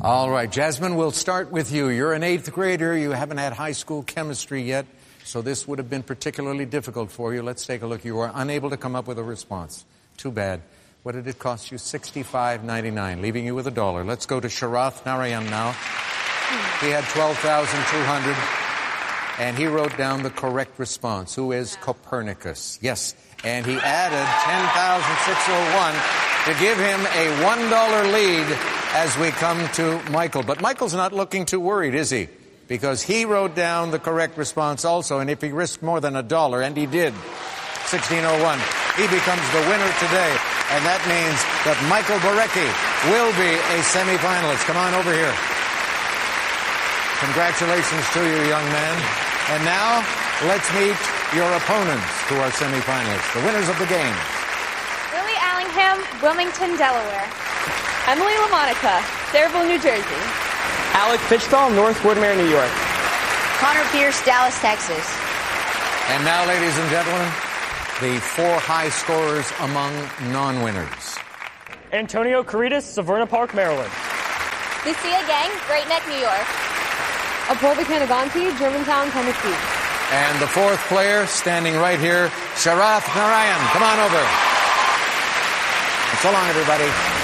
All right, Jasmine, we'll start with you. You're an 8th grader. You haven't had high school chemistry yet, so this would have been particularly difficult for you. Let's take a look. You were unable to come up with a response. Too bad. What did it cost you? $65.99, leaving you with $1. Let's go to Sharath Narayan now. He had $12,200, and he wrote down the correct response. Who is Copernicus? Yes, and he added $10,601 to give him a $1 lead as we come to Michael. But Michael's not looking too worried, is he? Because he wrote down the correct response also, and if he risked more than $1, and he did, $16.01, he becomes the winner today. And that means that Michael Borecki will be a semifinalist. Come on over here. Congratulations to you, young man. And now, let's meet your opponents who are semifinalists, the winners of the game. Lily Allingham, Wilmington, Delaware. Emily LaMonica, Sayreville, New Jersey. Alec Fitchbell, North Woodmere, New York. Connor Pierce, Dallas, Texas. And now, ladies and gentlemen, the 4 high scorers among non-winners. Antonio Caritas, Severna Park, Maryland. Lucia Gang, Great Neck, New York. Apobe Kanaganti, Germantown, Tennessee. And the 4th player, standing right here, Sharath Narayan. Come on over. And so long, everybody.